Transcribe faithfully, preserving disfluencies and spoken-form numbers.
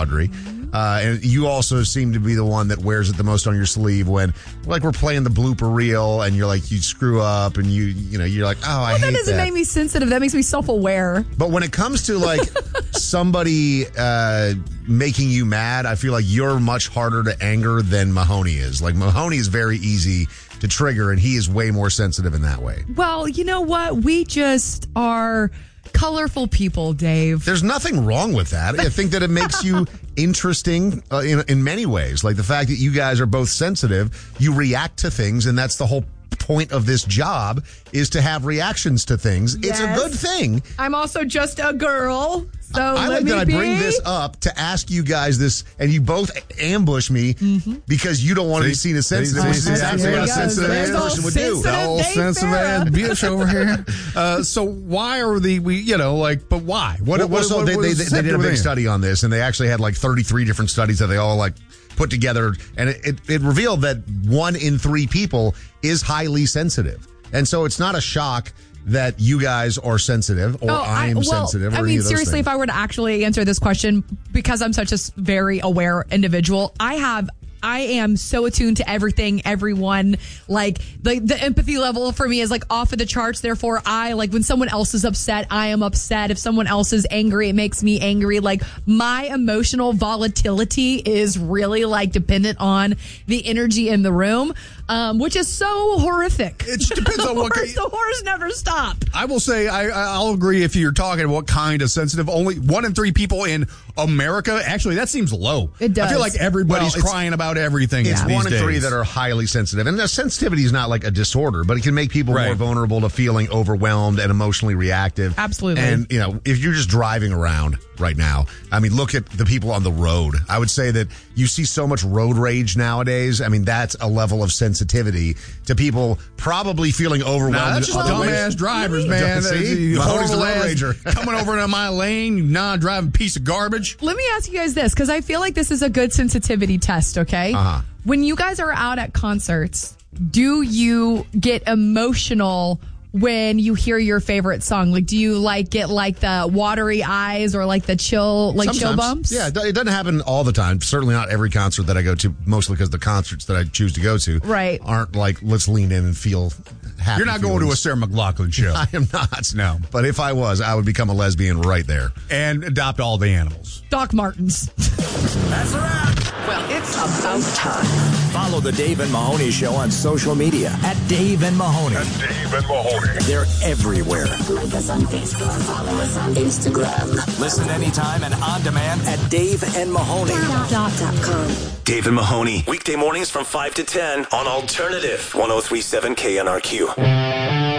laundry. Uh, and you also seem to be the one that wears it the most on your sleeve when, like, we're playing the blooper reel and you're like, you screw up and you, you know, you're like, oh, I well, hate that that. doesn't make me sensitive. That makes me self-aware. But when it comes to, like, somebody uh, making you mad, I feel like you're much harder to anger than Mahoney is. Like, Mahoney is very easy to trigger, and he is way more sensitive in that way. Well, you know what? We just are colorful people, Dave. There's nothing wrong with that. I think that it makes you interesting uh, in in many ways. Like the fact that you guys are both sensitive, you react to things, and that's the whole point of this job is to have reactions to things. Yes. It's a good thing. I'm also just a girl. So I let like me that I be. bring this up to ask you guys this, and you both ambush me mm-hmm. because you don't want to be seen as sensitive, which is exactly what a sensitive person would do. The whole sensitive ass bitch over here. Uh, so why are the, we, you know, like, but why? What, well, what, so what, they, what they, is they did a big in? study on this, and they actually had like thirty-three different studies that they all like put together, and it, it, it revealed that one in three people is highly sensitive. And so it's not a shock that you guys are sensitive or oh, I'm I, well, sensitive. Or I mean, seriously, things. if I were to actually answer this question, because I'm such a very aware individual, I have. I am so attuned to everything, everyone. Like the the empathy level for me is like off of the charts. Therefore, I like when someone else is upset, I am upset. If someone else is angry, it makes me angry. Like my emotional volatility is really like dependent on the energy in the room, um, which is so horrific. It just depends on what horrors, the horrors never stop. I will say I, I'll agree if you're talking what kind of sensitive. Only one in three people in America. Actually, that seems low. It does. I feel like everybody's Well, crying about everything. It's these one in days. three that are highly sensitive. And the sensitivity is not like a disorder, but it can make people Right. more vulnerable to feeling overwhelmed and emotionally reactive. Absolutely. And, you know, if you're just driving around right now, I mean, look at the people on the road. I would say that you see so much road rage nowadays. I mean, that's a level of sensitivity to people probably feeling overwhelmed. Nah, that's just dumbass drivers, man. See? Mahoney's the road Horrible ass rager. coming over into my lane, you non-driving piece of garbage. Let me ask you guys this, because I feel like this is a good sensitivity test, okay? Uh-huh. When you guys are out at concerts, do you get emotional when you hear your favorite song? Like, do you like get like the watery eyes or like the chill, like chill bumps? Yeah, it do- it doesn't happen all the time. Certainly not every concert that I go to, mostly because the concerts that I choose to go to Right. aren't like, let's lean in and feel happy. You're not going to a feelings. Sarah McLachlan show. I am not. No. But if I was, I would become a lesbian right there. And adopt all the animals. Doc Martens. That's a wrap. Well, it's about time. Follow the Dave and Mahoney Show on social media at Dave and Mahoney. At Dave and Mahoney. They're everywhere. Like us on Facebook, follow us on Instagram. Listen anytime and on demand at Dave and Mahoney. Dot com. Dave and Mahoney, weekday mornings from five to ten on Alternative one oh three point seven K N R Q.